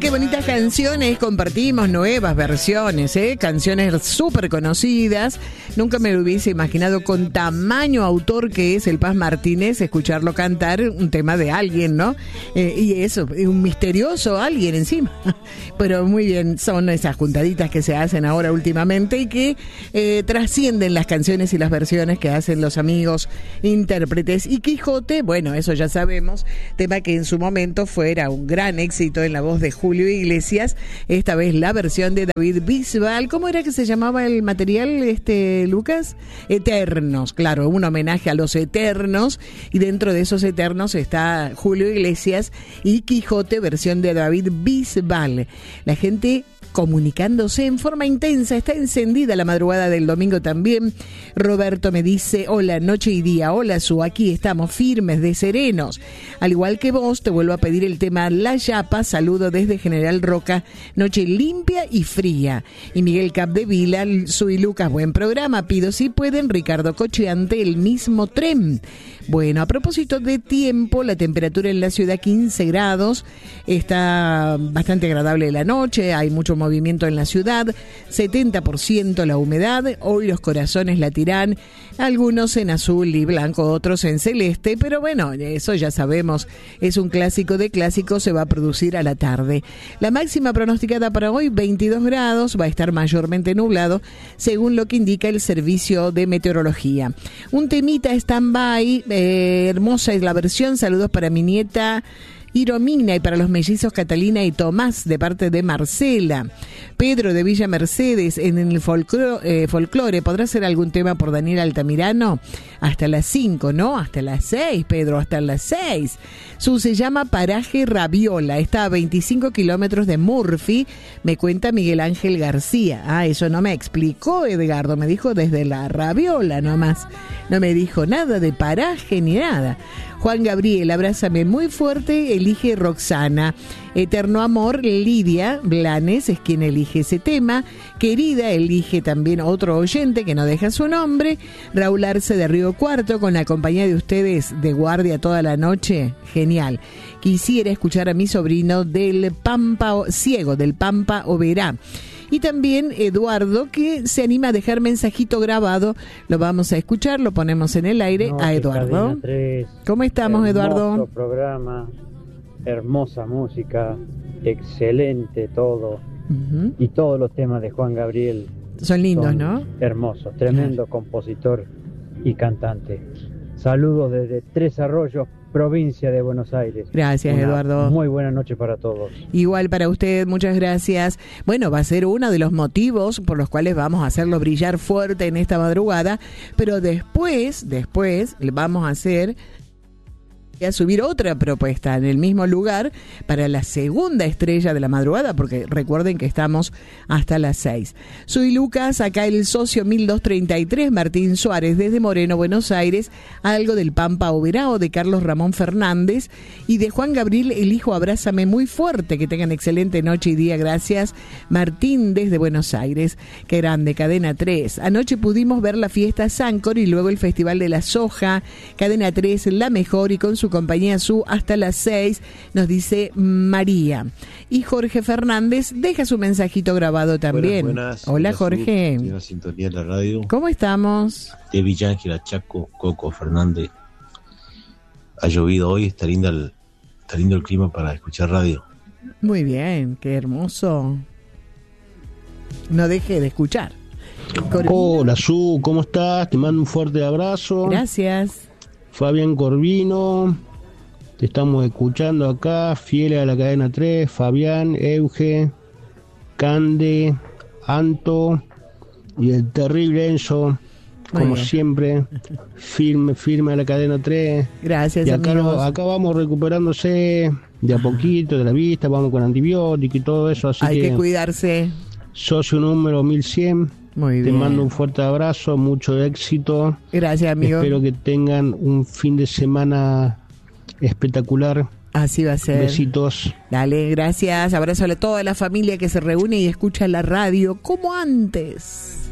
qué bonitas canciones compartimos, nuevas versiones, canciones súper conocidas. Nunca me lo hubiese imaginado con tamaño autor que es el Paz Martínez, escucharlo cantar un tema de alguien, ¿no? Y eso, un misterioso alguien encima. Pero muy bien, son esas juntaditas que se hacen ahora últimamente y que trascienden las canciones y las versiones que hacen los amigos intérpretes. Y Quijote, bueno, eso ya sabemos, tema que en su momento fuera un gran éxito en la voz de Julio Iglesias, esta vez la versión de David Bisbal. ¿Cómo era que se llamaba el material, Lucas? Eternos, claro, un homenaje a los Eternos, y dentro de esos Eternos está Julio Iglesias y Quijote, versión de David Bisbal. La gente comunicándose en forma intensa, está encendida la madrugada del domingo también. Roberto me dice, hola, noche y día, hola Su, aquí estamos firmes de serenos. Al igual que vos, te vuelvo a pedir el tema La Yapa, saludo desde General Roca, noche limpia y fría. Y Miguel Capdevila, Su y Lucas, buen programa, pido si pueden, Ricardo Cocheante, el mismo tren. Bueno, a propósito de tiempo, la temperatura en la ciudad 15 grados, está bastante agradable la noche, hay mucho movimiento en la ciudad, 70% la humedad, hoy los corazones latirán, algunos en azul y blanco, otros en celeste, pero bueno, eso ya sabemos, es un clásico de clásicos, se va a producir a la tarde. La máxima pronosticada para hoy, 22 grados, va a estar mayormente nublado, según lo que indica el servicio de meteorología. Un temita stand-by, hermosa es la versión, saludos para mi nieta Iromina y para los mellizos Catalina y Tomás de parte de Marcela. Pedro de Villa Mercedes en el folclore, ¿podrá ser algún tema por Daniel Altamirano? Hasta las 5, ¿no? Hasta las 6, Pedro, hasta las 6. Se llama Paraje Rabiola, está a 25 kilómetros de Murphy, me cuenta Miguel Ángel García. Ah, eso no me explicó Edgardo, me dijo desde la Rabiola nomás, no me dijo nada de paraje ni nada. Juan Gabriel, abrázame muy fuerte, elige Roxana. Eterno Amor, Lidia Blanes es quien elige ese tema. Querida, elige también otro oyente que no deja su nombre. Raúl Arce de Río Cuarto, con la compañía de ustedes de guardia toda la noche. Genial. Quisiera escuchar a mi sobrino del Pampa, ciego del Pampa Oberá. Y también Eduardo, que se anima a dejar mensajito grabado. Lo vamos a escuchar, lo ponemos en el aire a Eduardo. ¿Cómo estamos, Eduardo? Hermoso programa, hermosa música, excelente todo. Uh-huh. Y todos los temas de Juan Gabriel son lindos, ¿no? Hermosos, tremendo compositor y cantante. Saludos desde Tres Arroyos, provincia de Buenos Aires. Gracias, Eduardo. Muy buena noche para todos. Igual para usted, muchas gracias. Bueno, va a ser uno de los motivos por los cuales vamos a hacerlo brillar fuerte en esta madrugada, pero después vamos a subir otra propuesta en el mismo lugar para la segunda estrella de la madrugada, porque recuerden que estamos hasta las 6. Soy Lucas, acá el socio 1233, Martín Suárez, desde Moreno, Buenos Aires, algo del Pampa Oberá de Carlos Ramón Fernández, y de Juan Gabriel, el hijo Abrázame muy fuerte. Que tengan excelente noche y día, gracias. Martín desde Buenos Aires, qué grande, Cadena 3. Anoche pudimos ver la fiesta Sancor y luego el Festival de la Soja. Cadena 3, la mejor, y con su compañía Su hasta las 6, nos dice María. Y Jorge Fernández deja su mensajito grabado también. Buenas. Hola, Jorge. Estoy en la sintonía de la radio. ¿Cómo estamos? De Villa Ángela, Chaco, Coco Fernández. Ha llovido hoy, está lindo el clima para escuchar radio. Muy bien, qué hermoso. No deje de escuchar. Hola, Su, ¿cómo estás? Te mando un fuerte abrazo. Gracias. Fabián Corvino, te estamos escuchando acá, fieles a la cadena 3, Fabián, Euge, Cande, Anto y el terrible Enzo, como siempre, firme a la cadena 3. Gracias, y acá, amigos. acá vamos recuperándose de a poquito de la vista, vamos con antibióticos y todo eso, así hay que cuidarse. Socio número 1100. Muy bien. Te mando un fuerte abrazo, mucho éxito. Gracias, amigo. Espero que tengan un fin de semana espectacular. Así va a ser. Besitos. Dale, gracias. Abrazo a toda la familia que se reúne y escucha la radio como antes.